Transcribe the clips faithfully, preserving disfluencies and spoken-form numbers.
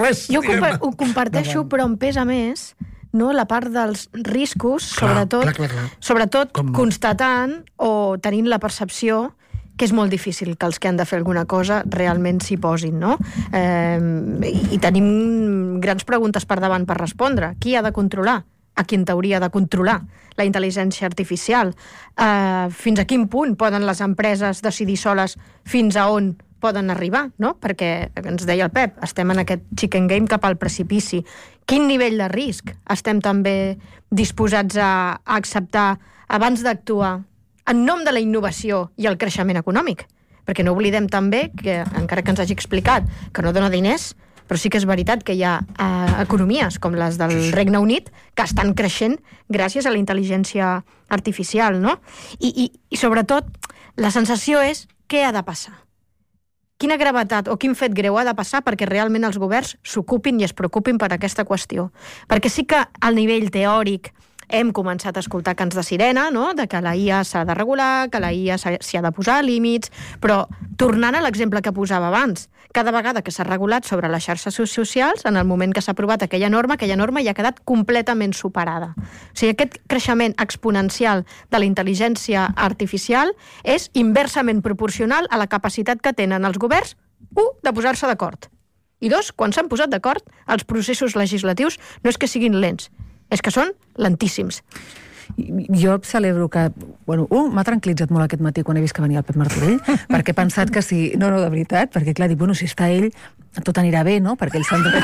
res. Jo ho comparteixo, però em pesa més no, la part dels riscos, sobretot, clar, clar, clar. sobretot constatant o tenint la percepció que és molt difícil que els que han de fer alguna cosa realment s'hi posin, no? Eh, I tenim grans preguntes per davant per respondre. Qui ha de controlar? A qui en teoria ha de controlar la intel·ligència artificial? Eh, fins a quin punt poden les empreses decidir soles fins a on poden arribar, no? Perquè, ens deia el Pep, estem en aquest chicken game cap al precipici. Quin nivell de risc estem també disposats a, a acceptar abans d'actuar en nom de la innovació i el creixement econòmic? Perquè no oblidem també que, encara que ens hagi explicat que no dona diners, però sí que és veritat que hi ha eh, economies com les del Regne Unit que estan creixent gràcies a la intel·ligència artificial, no? I, i, i sobretot, la sensació és què ha de passar? Quina gravetat o quin fet greu ha de passar perquè realment els governs s'ocupin i es preocupin per aquesta qüestió? Perquè sí que al nivell teòric hem començat a escoltar cants de sirena, no? De que la I A s'ha de regular, que la I A s'hi ha de posar límits, però tornant a l'exemple que posava abans, cada vegada que s'ha regulat sobre les xarxes socials, en el moment que s'ha aprovat aquella norma, aquella norma ja ha quedat completament superada. O sigui, aquest creixement exponencial de la intel·ligència artificial és inversament proporcional a la capacitat que tenen els governs, u, de posar-se d'acord. I dos, quan s'han posat d'acord, els processos legislatius no és que siguin lents, és que són lentíssims. Jo celebro que... Bueno, un, m'ha tranquil·litzat molt aquest matí quan he vist que venia el Pep Martorell, perquè he pensat que si... No, no, de veritat, perquè clar, dic, bueno, si està ell, tot anirà bé, no? Perquè ell s'han de...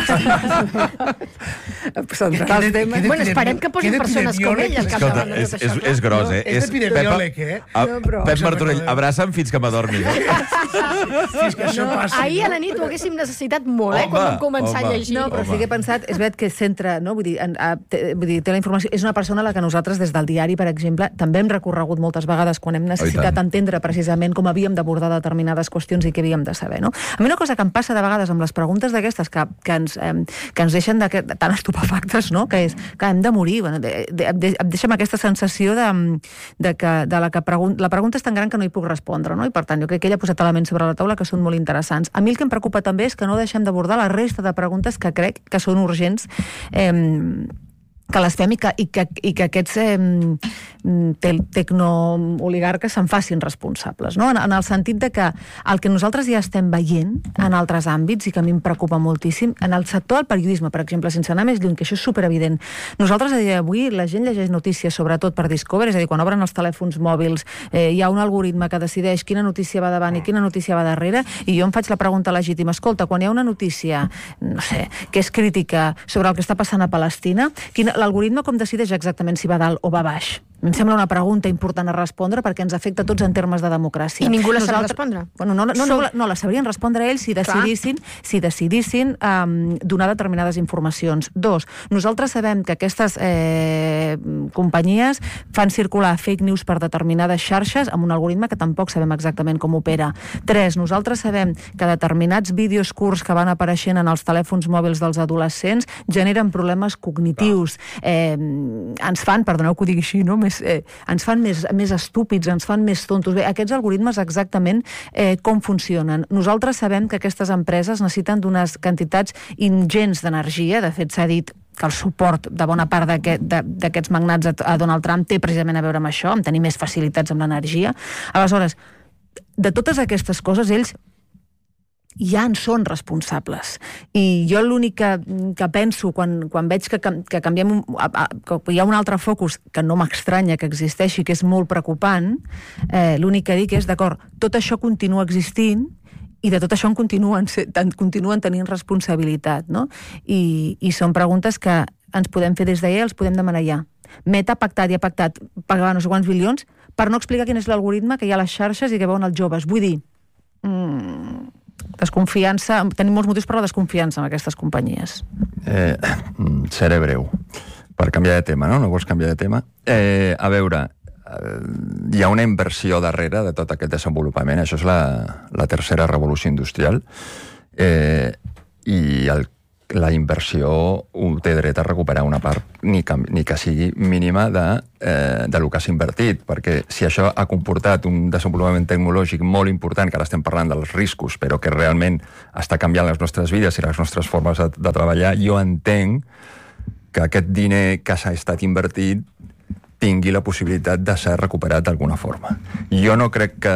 Bueno, esperem que posin persones com ell al capdavant de tot això. És gros, eh? És epidemiòleg, eh? Pep Martorell, abraça'm fins que m'adormi. Fins que això passi. Ahir a la nit ho haguéssim necessitat molt, eh? Quan vam començar a llegir. No, però sí que he pensat, és veritat que centra, no? Vull dir, vull dir, té la informació... És una persona a la que nosaltres, des del diari, per exemple, també hem recorregut moltes vegades quan hem necessitat entendre precisament com havíem d'abordar determinades qüestions i què havíem de saber, no? A mi una cosa que em passa de vegades amb les preguntes d'aquestes que, que, ens, eh, que ens deixen de, de, tan estupefactes, no? Que és que hem de morir. Bueno, de, de, de, em deixa amb aquesta sensació de, de que de la que pregun la pregunta és tan gran que no hi puc respondre, no? I per tant, jo crec que ella ha posat elements sobre la taula que són molt interessants. A mi el que em preocupa també és que no deixem d'abordar la resta de preguntes que crec que són urgents, eh, que les fem i que, i que, i que aquests eh, te tecnooligarques se'n facin responsables, no? En, en el sentit de que el que nosaltres ja estem veient en altres àmbits i que a mi em preocupa moltíssim, en el sector del periodisme, per exemple, sense anar més lluny, que això és superevident. Nosaltres a dia d'avui la gent llegeix notícies sobretot per Discovery, és a dir, quan obren els telèfons mòbils eh, hi ha un algoritme que decideix quina notícia va davant i quina notícia va darrere, i jo em faig la pregunta legítima, escolta, quan hi ha una notícia, no sé, que és crítica sobre el que està passant a Palestina, quina l'algoritme com decideix exactament si va dalt o va baix? Em sembla una pregunta important a respondre perquè ens afecta a tots en termes de democràcia. I ningú la sap respondre? Bueno, no, no, no, no, no la sabrien respondre ells si decidissin, si decidissin um, donar determinades informacions. Dos, nosaltres sabem que aquestes eh, companyies fan circular fake news per determinades xarxes amb un algoritme que tampoc sabem exactament com opera. Tres, nosaltres sabem que determinats vídeos curts que van apareixent en els telèfons mòbils dels adolescents generen problemes cognitius. Eh, ens fan, perdoneu que ho digui així, no? Més, eh, ens fan més, més estúpids, ens fan més tontos. Bé, aquests algoritmes exactament eh, com funcionen. Nosaltres sabem que aquestes empreses necessiten d'unes quantitats ingents d'energia. De fet, s'ha dit que el suport de bona part d'aquests magnats a Donald Trump té precisament a veure amb això, amb tenir més facilitats amb l'energia. Aleshores, de totes aquestes coses, ells ja en són responsables. I jo l'únic que, que penso quan, quan veig que, que canviem un, que hi ha un altre focus que no m'estranya que existeixi, que és molt preocupant, eh, l'únic que dic és, d'acord, tot això continua existint i de tot això en continuen, continuen tenint responsabilitat, no? I, i són preguntes que ens podem fer des d'ahir, els podem demanar ja. Meta ha pactat i ha pactat pagar no sé quants bilions per no explicar quin és l'algoritme que hi ha a les xarxes i que veuen els joves. Vull dir, mmm, desconfiança, tenim molts motius per la desconfiança en aquestes companyies. Eh, seré breu, per canviar de tema, no? No vols canviar de tema? Eh, a veure, eh, hi ha una inversió darrere de tot aquest desenvolupament, això és la, la tercera revolució industrial, eh, i el la inversió té dret a recuperar una part, ni que, ni que sigui mínima de, eh, de lo que s'ha invertit, perquè si això ha comportat un desenvolupament tecnològic molt important, que ara estem parlant dels riscos, però que realment està canviant les nostres vides i les nostres formes de, de treballar, jo entenc que aquest diner que s'ha estat invertit tingui la possibilitat de ser recuperat d'alguna forma. Jo no crec que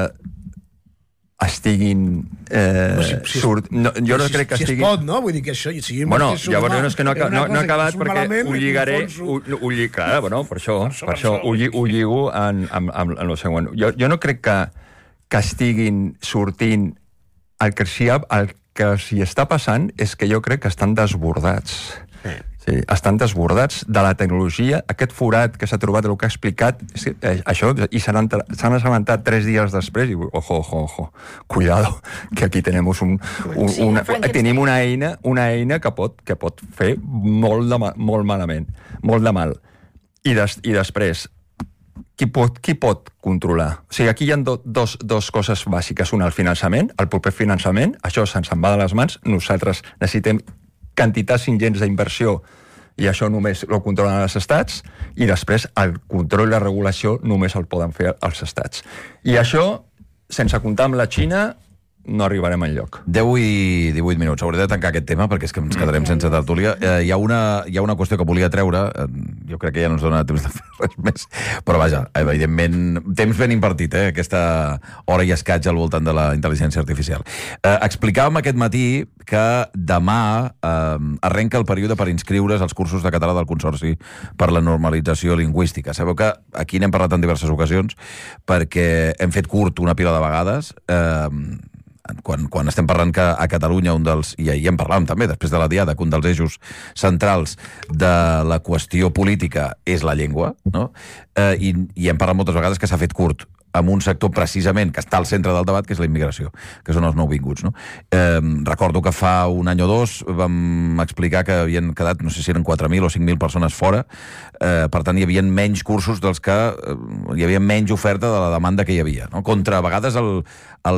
estiguin... Eh, si, si surt, no, jo no si, crec que si estiguin... Si es pot, no? Vull dir que això... Si bueno, llavors no és que no, no, no he acabat perquè ho lligaré... Ho, ho llig, clar, bueno, per això, per això, per això ho, ho lligo en, en, en, en el següent. Jo, jo no crec que, que estiguin sortint... El que, si ha, el que s'hi està passant és que jo crec que estan desbordats. Sí. Sí, estan desbordats de la tecnologia, aquest forat que s'ha trobat, el que ha explicat, és que, eh, això, i s'han assabentat tres dies després, i ojo, ojo, ojo, cuidado, que aquí tenim un, un, sí, una, tenim una eina, una eina que pot, que pot fer molt, de, molt malament, molt de mal. I, des, i després, qui pot, qui pot controlar? O sigui, aquí hi ha do, dos, dos coses bàsiques. Una, el finançament, el proper finançament, això se'ns en va de les mans, nosaltres necessitem quantitats ingents d'inversió i això només ho controlen els estats, i després el control i la regulació només el poden fer els estats. I això, sense comptar amb la Xina, no arribarem enlloc. deu i divuit minuts. Hauré de tancar aquest tema perquè és que ens quedarem sense tertúlia. Eh, hi, ha una, hi ha una qüestió que volia treure, eh, jo crec que ja no ens dona temps de fer res més, però vaja, evidentment, temps ben invertit, eh, aquesta hora i escaig al voltant de la intel·ligència artificial. Eh, explicàvem aquest matí que demà eh, arrenca el període per inscriure's als cursos de català del Consorci per la Normalització Lingüística. Sabeu que aquí n'hem parlat en diverses ocasions perquè hem fet curt una pila de vegades, eh, Quan, quan estem parlant que a Catalunya un dels, i ahir en parlàvem també, després de la diada, que un dels eixos centrals de la qüestió política és la llengua, no? Eh, i, i hem parlat moltes vegades que s'ha fet curt amb un sector precisament que està al centre del debat, que és la immigració, que són els nouvinguts, no? Eh, recordo que fa un any o dos vam explicar que havien quedat, no sé si eren quatre mil o cinc mil persones fora, eh, per tant hi havia menys cursos dels que eh, hi havia menys oferta de la demanda que hi havia, no? Contra a vegades el, el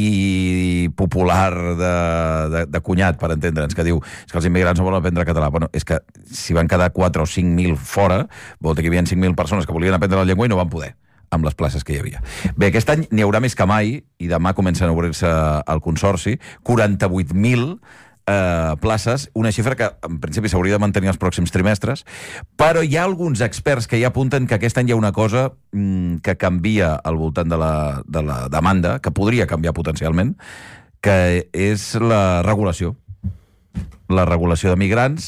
sentir popular de, de, de cunyat, per entendre'ns, que diu és que els immigrants no volen aprendre català. Bueno, és que si van quedar quatre o cinc mil fora, vol dir que hi havia cinc mil persones que volien aprendre la llengua i no van poder amb les places que hi havia. Bé, aquest any n'hi haurà més que mai, i demà comencen a obrir-se al Consorci, quaranta-vuit mil eh, places, una xifra que en principi s'hauria de mantenir els pròxims trimestres, però hi ha alguns experts que ja apunten que aquest any hi ha una cosa mm, que canvia al voltant de la, de la demanda, que podria canviar potencialment, que és la regulació. La regulació de migrants,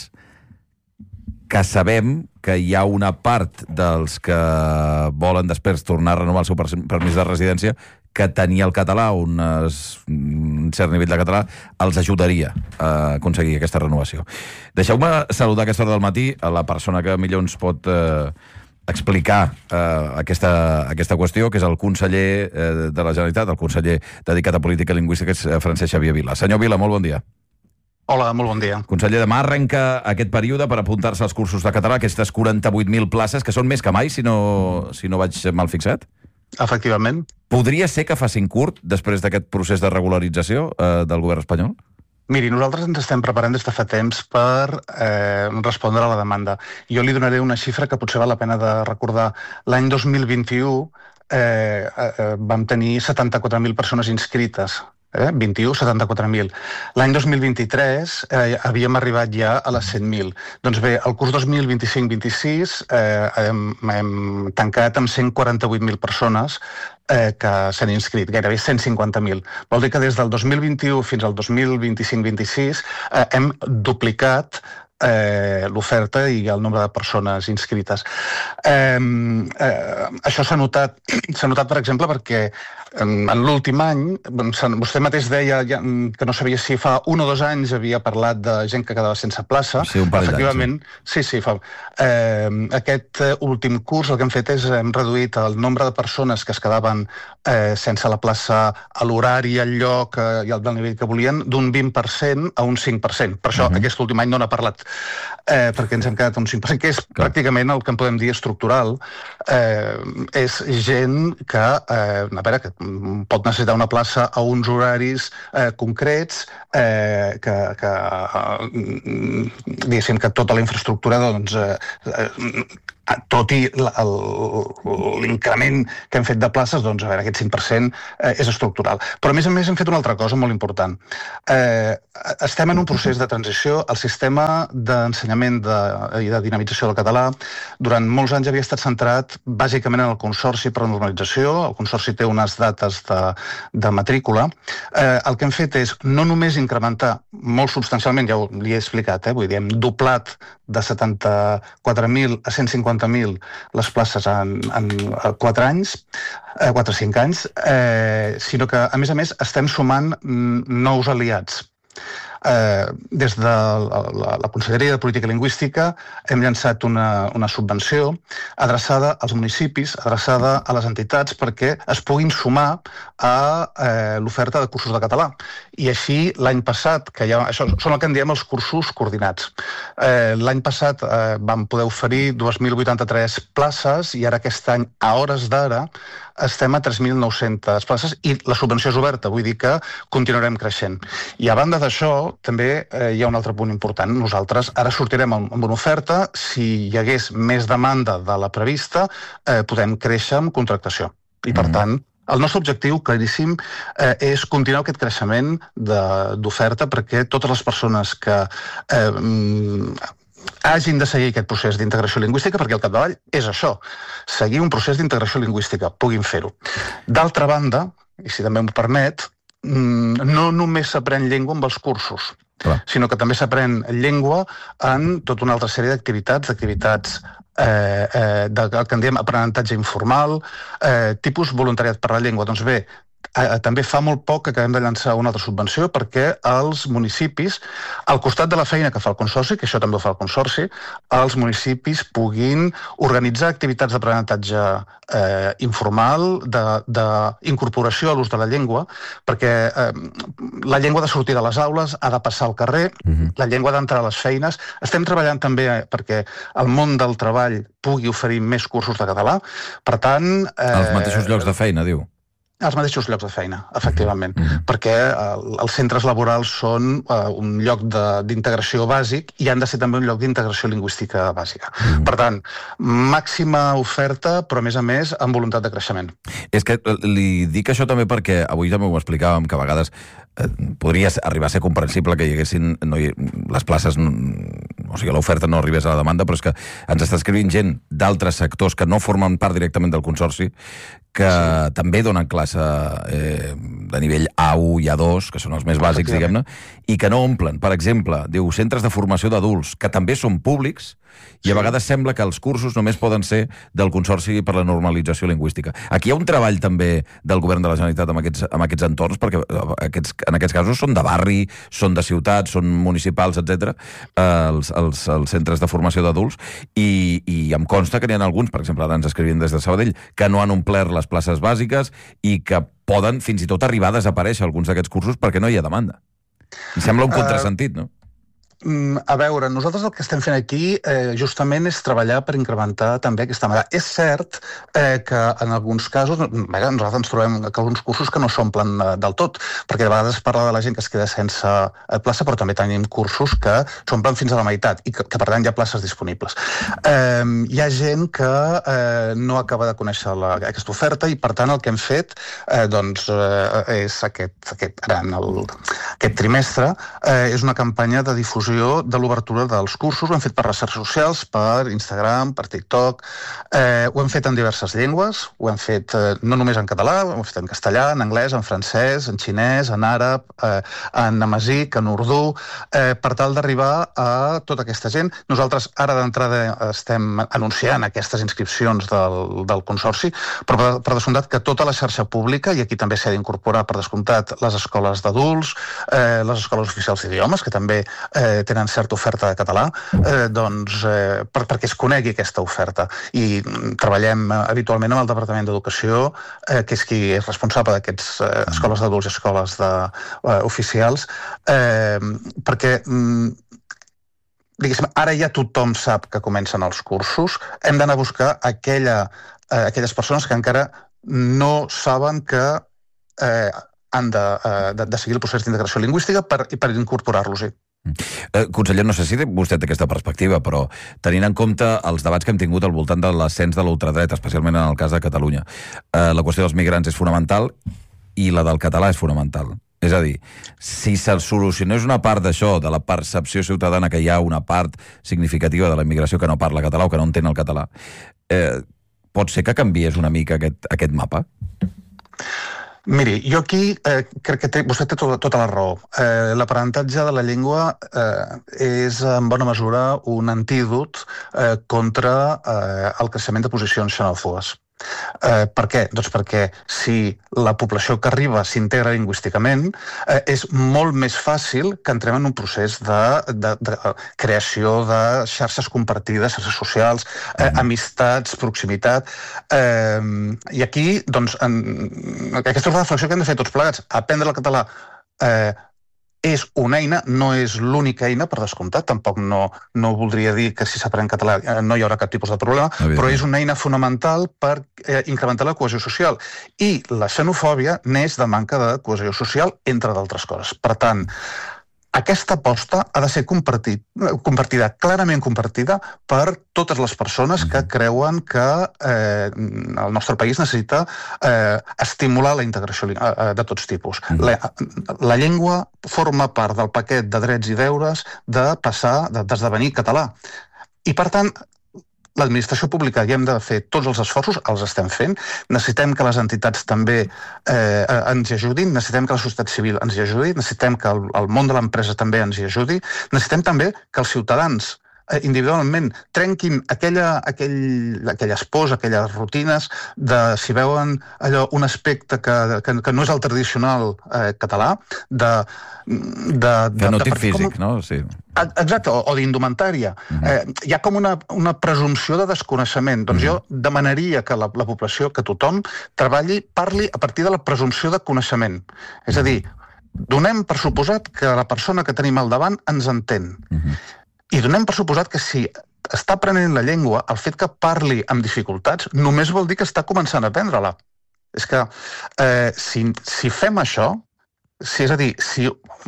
que sabem que hi ha una part dels que volen després tornar a renovar el seu permís de residència que tenir el català, unes, un cert nivell de català, els ajudaria a aconseguir aquesta renovació. Deixeu-me saludar a aquesta hora del matí a la persona que millor ens pot eh, explicar eh, aquesta, aquesta qüestió, que és el conseller eh, de la Generalitat, el conseller dedicat a política lingüística, que és Francesc Xavier Vila. Senyor Vila, molt bon dia. Hola, molt bon dia. Conseller, demà arrenca aquest període per apuntar-se als cursos de català, aquestes quaranta-vuit mil places, que són més que mai, si no, si no vaig mal fixat? Efectivament. Podria ser que facin curt després d'aquest procés de regularització eh, del govern espanyol? Miri, nosaltres ens estem preparant des de fa temps per eh, respondre a la demanda. Jo li donaré una xifra que potser val la pena de recordar. L'any dos mil vint-i-u eh, eh, vam tenir setanta-quatre mil persones inscrites. Eh? vint-i-u, setanta-quatre mil. L'any dos mil vint-i-tres eh, havíem arribat ja a les cent mil. Doncs bé, el curs dos mil vint-i-cinc vint-i-sis eh, hem, hem tancat amb cent quaranta-vuit mil persones eh, que s'han inscrit, gairebé cent cinquanta mil. Vol dir que des del dos mil vint-i-u fins al dos mil vint-i-cinc vint-i-sis eh, hem duplicat Eh, l'oferta i el nombre de persones inscrites. Eh, eh, això s'ha notat, s'ha notat, per exemple, perquè en, en l'últim any, vostè mateix deia ja, que no sabia si fa un o dos anys havia parlat de gent que quedava sense plaça. Sí, un parell Efectivament, sí, sí. Fa, eh, aquest últim curs el que hem fet és hem reduït el nombre de persones que es quedaven eh, sense la plaça a l'horari, al lloc eh, i al nivell que volien d'un vint per cent a un cinc per cent. Per això, uh-huh. aquest últim any no n'ha parlat eh, perquè ens hem quedat un cinc per cent, que és Clar. pràcticament el que en podem dir estructural. Eh, és gent que, eh, a veure, que pot necessitar una plaça a uns horaris eh, concrets, eh, que, que eh, diguéssim que tota la infraestructura, doncs, eh, eh, tot i l'increment que hem fet de places, doncs, a veure, aquest cinc per cent eh, és estructural. Però, a més a més, hem fet una altra cosa molt important. Eh, estem en un procés de transició. El sistema d'ensenyament de, i de dinamització del català durant molts anys havia estat centrat bàsicament en el Consorci per la Normalització. El Consorci té unes dates de, de matrícula. Eh, el que hem fet és no només incrementar molt substancialment, ja ho li he explicat, eh, vull dir, hem doblat de setanta-quatre mil a cent cinquanta mil les places en, en quatre anys, eh, quatre o cinc anys, eh, sinó que, a més a més, estem sumant nous aliats. Eh, des de la, la, la Conselleria de Política Lingüística hem llançat una, una subvenció adreçada als municipis, adreçada a les entitats, perquè es puguin sumar a eh, l'oferta de cursos de català. I així, l'any passat, que ja, això són el que en diem els cursos coordinats. Eh, l'any passat eh, vam poder oferir dos mil vuitanta-tres places i ara aquest any, a hores d'ara, estem a tres mil nou-centes places i la subvenció és oberta, vull dir que continuarem creixent. I a banda d'això, també eh, hi ha un altre punt important. Nosaltres ara sortirem amb, amb una oferta. Si hi hagués més demanda de la prevista, eh, podem créixer amb contractació. I, per mm. tant, el nostre objectiu, claríssim, eh, és continuar aquest creixement d'oferta perquè totes les persones que eh, hagin de seguir aquest procés d'integració lingüística, perquè al capdavall és això, seguir un procés d'integració lingüística, puguin fer-ho. D'altra banda, i si també m'ho permet, no només s'aprèn llengua amb els cursos, Clar. sinó que també s'aprèn llengua en tota una altra sèrie d'activitats, d'activitats eh, eh, del que en diem aprenentatge informal, eh, tipus voluntariat per la llengua. Doncs bé, Eh, també fa molt poc que acabem de llançar una altra subvenció perquè els municipis, al costat de la feina que fa el Consorci, que això també ho fa el Consorci, els municipis puguin organitzar activitats d'aprenentatge eh, informal, d'incorporació a l'ús de la llengua, perquè eh, la llengua ha de sortir de les aules, ha de passar al carrer, uh-huh. la llengua ha d'entrar a les feines. Estem treballant també perquè el món del treball pugui oferir més cursos de català. Per tant... Eh, Els mateixos llocs de feina, diu. Els mateixos llocs de feina, efectivament, mm-hmm. perquè eh, els centres laborals són eh, un lloc d'integració bàsic i han de ser també un lloc d'integració lingüística bàsica. Mm-hmm. Per tant, màxima oferta, però a més a més amb voluntat de creixement. És que li dic això també perquè avui també ho explicàvem, que a vegades eh, podria arribar a ser comprensible que hi haguessin no hi, les places, o sigui, l'oferta no arribés a la demanda, però és que ens està escrivint gent d'altres sectors que no formen part directament del Consorci, que sí. també donen classe eh, de nivell A u i A dos, que són els més bàsics, diguem-ne, i que no omplen. Per exemple, diu, centres de formació d'adults, que també són públics, i a vegades sembla que els cursos només poden ser del Consorci per la Normalització Lingüística. Aquí hi ha un treball també del Govern de la Generalitat amb aquests, amb aquests entorns, perquè aquests, en aquests casos són de barri, són de ciutat, són municipals, etcètera, els, els, els centres de formació d'adults, i, i em consta que n'hi ha alguns, per exemple, ara ens escrivien des de Sabadell, que no han omplert les places bàsiques i que poden fins i tot arribar a desaparèixer alguns d'aquests cursos perquè no hi ha demanda. Em sembla un contrasentit, no? A veure, nosaltres el que estem fent aquí eh, justament és treballar per incrementar també aquesta manera. És cert eh, que en alguns casos, bé, nosaltres ens trobem que alguns cursos que no s'omplen eh, del tot, perquè de vegades es parla de la gent que es queda sense eh, plaça, però també tenim cursos que s'omplen fins a la meitat i que, que per tant hi ha places disponibles. Eh, hi ha gent que eh, no acaba de conèixer la, aquesta oferta i per tant el que hem fet eh, doncs, eh, és aquest, aquest, ara, en el, aquest trimestre eh, és una campanya de difusió de l'obertura dels cursos. Ho hem fet per les xarxes socials, per Instagram, per TikTok. Eh, ho hem fet en diverses llengües. Ho hem fet eh, no només en català, ho hem fet en castellà, en anglès, en francès, en xinès, en àrab, eh, en amazic, en urdú, eh, per tal d'arribar a tota aquesta gent. Nosaltres ara d'entrada estem anunciant aquestes inscripcions del, del Consorci, però per, per descomptat que tota la xarxa pública, i aquí també s'ha d'incorporar per descomptat les escoles d'adults, eh, les escoles oficials d'idiomes, que també eh, tenen certa oferta de català, eh, doncs, eh, per, perquè es conegui aquesta oferta. I treballem eh, habitualment amb el Departament d'Educació, eh, que és qui és responsable d'aquests eh, escoles d'adults i escoles de, eh, oficials, eh, perquè mm, diguéssim, ara ja tothom sap que comencen els cursos, hem d'anar a buscar aquella, eh, aquelles persones que encara no saben que eh, han de, eh, de, de seguir el procés d'integració lingüística per, per incorporar-los-hi. Eh, conseller, no sé si vostè té aquesta perspectiva, però tenint en compte els debats que hem tingut al voltant de l'ascens de l'ultradreta, especialment en el cas de Catalunya, eh, la qüestió dels migrants és fonamental i la del català és fonamental. És a dir, si se solucionés una part d'això, de la percepció ciutadana que hi ha una part significativa de la immigració que no parla català o que no entén el català, eh, pot ser que canviés una mica aquest, aquest mapa? Miri, jo aquí eh, crec que té, vostè té tota, tota la raó. Eh, L'aprenentatge de la llengua eh, és en bona mesura un antídot eh, contra eh, el creixement de posicions xenòfobes. Eh, per què? Doncs perquè si la població que arriba s'integra lingüísticament, eh, és molt més fàcil que entrem en un procés de, de, de creació de xarxes compartides, xarxes socials, eh, amistats, proximitat. Eh, I aquí, doncs, en, aquesta és una reflexió que hem de fer tots plegats. Aprendre el català eh, és una eina, no és l'única eina, per descomptat, tampoc no, no voldria dir que si s'aprèn català no hi haurà cap tipus de problema, però és una eina fonamental per eh, incrementar la cohesió social. I la xenofòbia neix de manca de cohesió social, entre d'altres coses. Per tant, aquesta aposta ha de ser compartit, compartida, clarament compartida per totes les persones que creuen que eh, el nostre país necessita eh, estimular la integració eh, de tots tipus. La, la llengua forma part del paquet de drets i deures de passar, d'esdevenir català. I, per tant, l'administració pública hi hem de fer tots els esforços, els estem fent, necessitem que les entitats també eh, ens hi ajudin, necessitem que la societat civil ens hi ajudi, necessitem que el, el món de l'empresa també ens hi ajudi, necessitem també que els ciutadans eh, individualment trenquin aquella, aquell, aquelles pors, aquelles rutines de si veuen allò, un aspecte que, que, que no és el tradicional eh, català, de... de, de fenotip de, físic, com... no? Sí. Exacte, o, o d'indumentària. Uh-huh. eh, hi ha com una, una presumpció de desconeixement. Doncs uh-huh. jo demanaria que la, la població, que tothom, treballi, parli a partir de la presumpció de coneixement. És a dir, donem per suposat que la persona que tenim al davant ens entén. Uh-huh. I donem per suposat que si està aprenent la llengua, el fet que parli amb dificultats només vol dir que està començant a aprendre-la. És que eh, si, si fem això, si, és a dir, si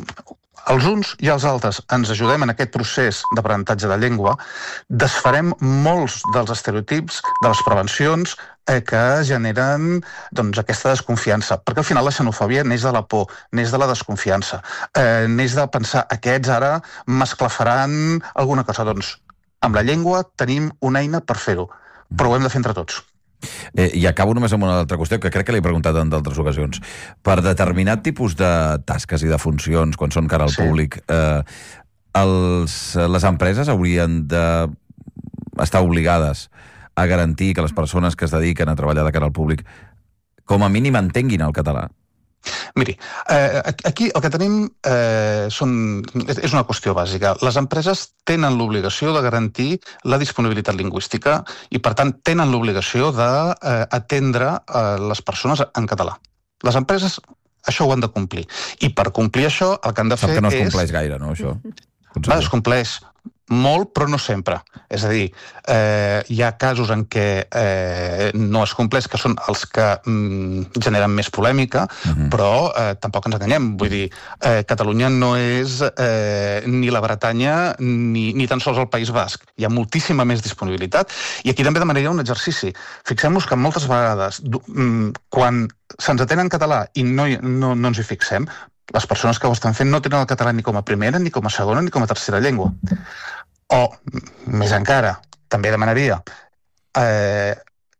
els uns i els altres ens ajudem en aquest procés d'aprenentatge de llengua, desfarem molts dels estereotips, de les prevencions eh, que generen doncs, aquesta desconfiança. Perquè al final la xenofòbia neix de la por, neix de la desconfiança, eh, neix de pensar aquests ara m'esclafaran alguna cosa. Doncs amb la llengua tenim una eina per fer-ho, però ho hem de fer entre tots. Eh, I acabo només amb una altra qüestió que crec que l'he preguntat en d'altres ocasions. Per determinat tipus de tasques i de funcions, quan són cara al sí. públic, eh, els, les empreses haurien d'estar obligades a garantir que les persones que es dediquen a treballar de cara al públic com a mínim entenguin el català? Miri, eh, aquí el que tenim eh, són, és una qüestió bàsica. Les empreses tenen l'obligació de garantir la disponibilitat lingüística i, per tant, tenen l'obligació d'atendre eh, les persones en català. Les empreses això ho han de complir. I per complir això el que han de Sap fer és... que no es compleix gaire, no, això? Va, es compleix molt, però no sempre. És a dir, eh, hi ha casos en què eh, no es compleix, que són els que mm, generen més polèmica, uh-huh. però eh, tampoc ens enganyem. Vull dir, eh, Catalunya no és eh, ni la Bretanya ni, ni tan sols el País Basc. Hi ha moltíssima més disponibilitat. I aquí també demanaria un exercici. Fixem-nos que moltes vegades, quan se'ns atén en català i no, no, no ens hi fixem, les persones que ho estan fent no tenen el català ni com a primera, ni com a segona, ni com a tercera llengua. O, més encara, també demanaria, eh,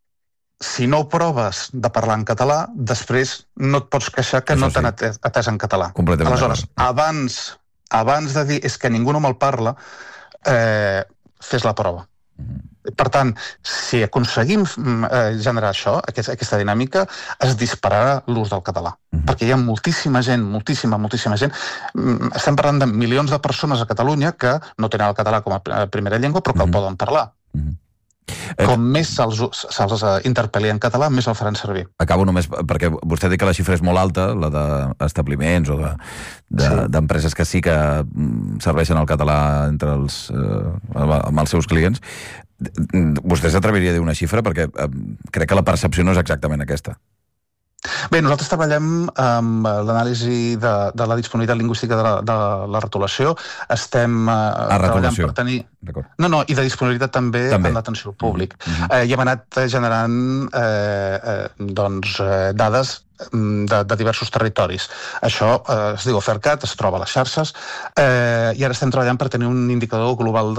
si no proves de parlar en català, després no et pots queixar que Això no t'han sí. atès en català. Aleshores, abans, abans de dir és que ningú no me'l parla, eh, fes la prova. Mm-hmm. Per tant, si aconseguim eh, generar això, aquesta, aquesta dinàmica, es dispararà l'ús del català. Mm-hmm. Perquè hi ha moltíssima gent, moltíssima, moltíssima gent. Estem parlant de milions de persones a Catalunya que no tenen el català com a primera llengua, però que mm-hmm. el poden parlar. Mm-hmm. Com més se'ls se interpel·li en català, més el faran servir. Acabo només, perquè vostè ha dit que la xifra és molt alta, la d'establiments o d'empreses que sí que serveixen el català entre els, amb els seus clients. Vostè s'atreviria a dir una xifra? Perquè crec que la percepció no és exactament aquesta. Bé, nosaltres treballem amb l'anàlisi de, de la disponibilitat lingüística de la, de la retolació. Estem eh, ah, treballant per tenir... No, no, i de disponibilitat també, també. en l'atenció al públic. Mm-hmm. eh, I hem anat generant eh, eh, doncs, eh, dades de, de diversos territoris. Això eh, es diu Ofercat, es troba a les xarxes, eh, i ara estem treballant per tenir un indicador global